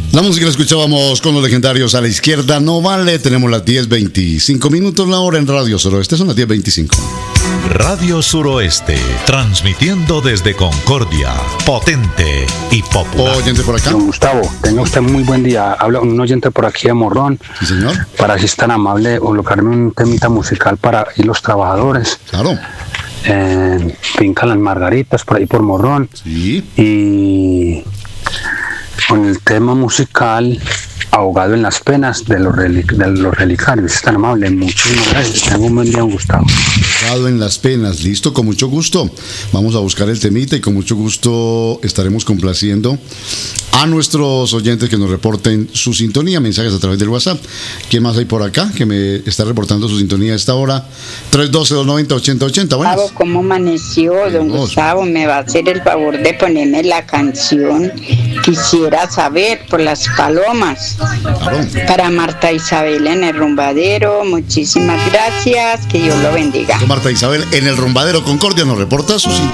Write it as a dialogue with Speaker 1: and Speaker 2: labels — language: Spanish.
Speaker 1: La música la escuchábamos con los legendarios A la Izquierda No Vale. Tenemos las 10:25 minutos, la hora en Radio Suroeste. Son las 10:25.
Speaker 2: Radio Suroeste, transmitiendo desde Concordia, potente y popular.
Speaker 1: Oyente por acá.
Speaker 3: Don Gustavo, tenga usted muy buen día. Habla un oyente por aquí de Morrón.
Speaker 1: Sí, señor.
Speaker 3: Para si es tan amable, colocarme un temita musical para ir los trabajadores.
Speaker 1: Claro.
Speaker 3: Finca Las Margaritas, por ahí por Morrón.
Speaker 1: Sí.
Speaker 3: Y con el tema musical Ahogado en las Penas de los Relicarios. Es tan amable, muchísimas gracias. Tengo un buen día, Gustavo.
Speaker 1: Ahogado en las Penas, listo, con mucho gusto. Vamos a buscar el temita y con mucho gusto estaremos complaciendo a nuestros oyentes que nos reporten su sintonía, mensajes a través del WhatsApp. ¿Quién más hay por acá que me está reportando su sintonía a esta hora? 312-290-8080. Buenas.
Speaker 4: Gustavo, ¿cómo amaneció? Don Gustavo, me va a hacer el favor de ponerme la canción Quisiera Saber por Las Palomas.
Speaker 1: Claro.
Speaker 4: Para Marta Isabel en el Rumbadero, muchísimas gracias, que Dios lo bendiga.
Speaker 1: Marta Isabel en el Rumbadero Concordia nos reporta su sintonía.